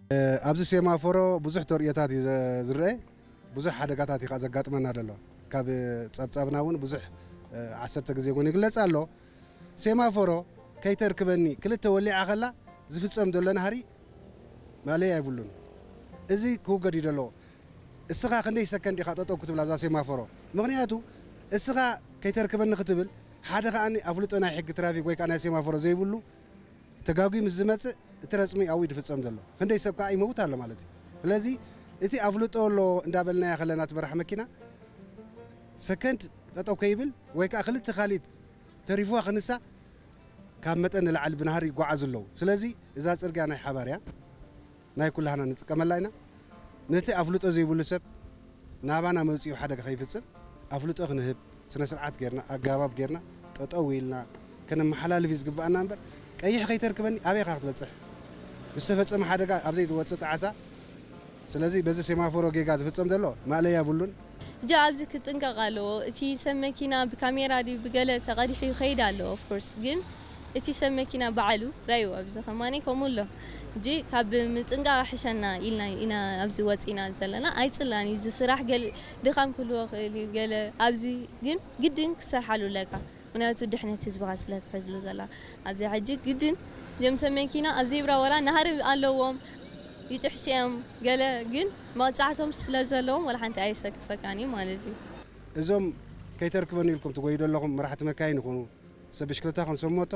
ኣብዚ ሴማፎሮ ብዙሕ ተርኢታት ዝረአ ብዙሕ ሓደጋታት ይኻ ዘጋጥመና ደሎ ካብ ጸብጻብና እውን ብዙሕ 10 ግዜ ጎን ይግለጽ ኣሎ ሴማፎሮ ከይተርክበኒ ክልተ ወሊዓ ኸላ ዝፍጸም ዘሎ ናህሪ ማለይ ኣይብሉን እዚ ክውገድ ይደሎ እስኻ ክንደይ ሰከንድ ኢኻ ጠጠው ክትብል ኣብዛ ሴማፎሮ ምኽንያቱ እስኻ ከይተርክበኒ ክትብል ሓደ ኸኣኒ ኣፍልጦ ናይ ሕጊ ትራፊክ ወይ ከዓ ናይ ሴማፎሮ ዘይብሉ ተጋጉይ ምስ ዝመጽእ እቲ ረጽሚ ኣዊ ድፍጸም ዘሎ ክንደይ ሰብ ከዓ ይመውት ኣሎ ማለት እዩ ስለዚ እቲ ኣፍልጦ ሎ እንዳበልና ያኸለና ትበራሕ መኪና ሰከንድ ጠጠው ከይብል ወይ ከዓ ክልተ ካሊት ተሪፍዋ ክንሳ ካብ መጠን ንላዕሊ ብናህሪ ይጓዓዝ ኣለዉ ስለዚ እዛ ጽርግያ ናይ ሓባርያ ናይ ኩላህና ንጥቀመላ ኢና ነቲ ኣፍልጦ ዘይብሉ ሰብ ናባና መጽኡ ሓደጋ ከይፍጽም ኣፍልጦ ክንህብ ስነ ስርዓት ጌርና ኣገባብ ጌርና ጠጠው ኢልና ከነመሓላልፍ ዝግባአና እምበር ቀይሕ ከይተርክበኒ ኣበይ ካ ክትበጽሕ ብዝተፈጸመ ሓደጋ ኣብዘይ ዝወጽእ ጣዓሳ ስለዚ በዚ ሴማፎሮ ጌጋ ዝፍጸም ዘሎ ማለያ የብሉን እጃ ኣብዚ ክጥንቀቕ ኣለዎ እቲ ሰብ መኪና ብካሜራ ድዩ ብገለ ተቐዲሑ ይኸይድ ኣለዎ ኦፍ ኮርስ ግን እቲ ሰብ መኪና በዓሉ ራዩ ኣብዚ ኸማኒ ከምኡ ኣሎ እጂ ካብ ምጥንቃቕ ሕሸና ኢና ኣብዚ ወፂና ዘለና ኣይፅላኒ እዚ ስራሕ ድኻም ክህልዎ ክእል ገለ ኣብዚ ግን ግድን ክሰርሓሉ ኣለካ ምክንያቱ ድሕነት ህዝብኻ ስለትሕዝሉ ዘላ ኣብዚ ሕጂ ግድን እዞም ሰብ መኪና ኣብ ዜብራ ወላ ናሃሪ ኣለዎም ይጥሕሽዮም ገለ ግን መቕጻዕቶም ስለ ዘለዎም ወላ ሓንቲ ኣይሰክፈካኒ ማለት እዩ እዞም ከይተርክበኒ ኢልኩም ትጎይዱ ኣለኹም መራሕቲ መካይን ይኹኑ ሰብ ብሽክለታ ክንሰሞቶ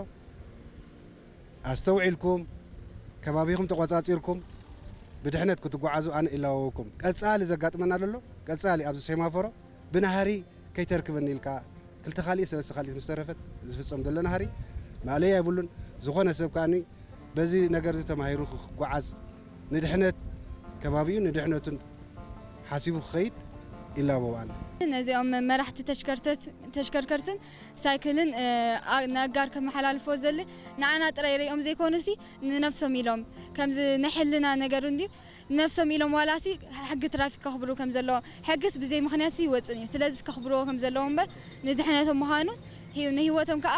ኣስተውዒልኩም ከባቢኹም ተቆጻጺርኩም ብድሕነት ክትጓዓዙ ኣነ ኢላወኩም ቀጻሊ ዘጋጥመና ዘሎ ቀጻሊ ኣብዚ ሴማፎሮ ብናሃሪ ከይተርክበኒ ኢልካ ክልተ ኻሊእ ሰለስተ ኻሊእ ምስ ተረፈት ዝፍጸም ዘሎ ናሃሪ ማለያ ይብሉን ዝኾነ ሰብ ካኒ በዚ ነገር ተማሂሩ ክጓዓዝ ንድሕነት ከባቢኡ ንድሕነቱን ሓሲቡ ክኸይድ ኢላወዋን ነዚኦም መራሕቲ ተሽከርከርትን ሳይክልን ነጋር ከመሓላልፎ ዘለ ንዓና ጥራይ ሪኦም ዘይኮኑሲ ንነፍሶም ኢሎም ከምዚ ንሕልና ነገር እንዲ ነፍሶም ኢሎም ዋላሲ ሕጊ ትራፊክ ከኽብሩ ከም ዘለዎ ሕግስ ብዘይ ምኽንያት ይወፅን እዩ ስለዚ ከኽብርዎ ከም ዘለዎ እምበር ንድሕነቶም ምዃኑ ንህይወቶም ከዓ